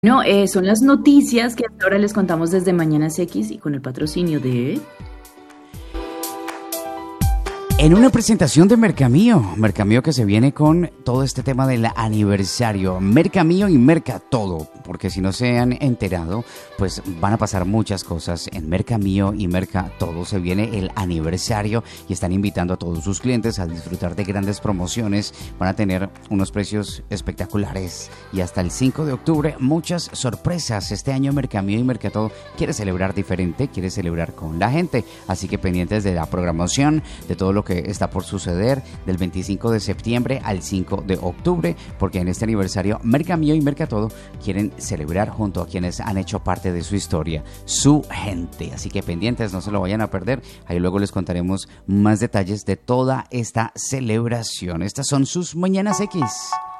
No, son las noticias que hasta ahora les contamos desde Mañanas X y con el patrocinio de... En una presentación de Mercamío que se viene con todo este tema del aniversario, Mercamío y Mercatodo, porque si no se han enterado, pues van a pasar muchas cosas en Mercamío y Mercatodo. Se viene el aniversario y están invitando a todos sus clientes a disfrutar de grandes promociones. Van a tener unos precios espectaculares y hasta el 5 de octubre muchas sorpresas. Este año Mercamío y Mercatodo quiere celebrar diferente, quiere celebrar con la gente, así que pendientes de la programación, de todo lo que está por suceder del 25 de septiembre al 5 de octubre, porque en este aniversario Mercamío y Mercatodo quieren celebrar junto a quienes han hecho parte de su historia, su gente. Así que pendientes, no se lo vayan a perder. Ahí luego les contaremos más detalles de toda esta celebración. Estas son sus Mañanas X.